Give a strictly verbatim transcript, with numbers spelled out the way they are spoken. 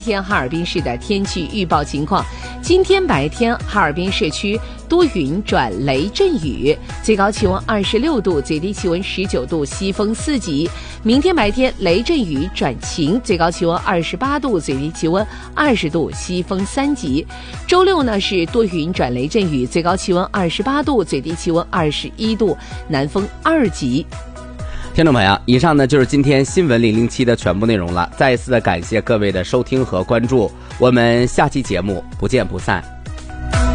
天哈尔滨市的天气预报情况，今天白天哈尔滨市区多云转雷阵雨，最高气温二十六度，最低气温十九度，西风四级。明天白天雷阵雨转晴，最高气温二十八度，最低气温二十度，西风三级。周六呢是多云转雷阵雨，最高气温二十八度，最低气温二十一度，南风二级。 听众朋友，以上呢就是今天新闻零零七的全部内容了。再一次的感谢各位的收听和关注，我们下期节目不见不散。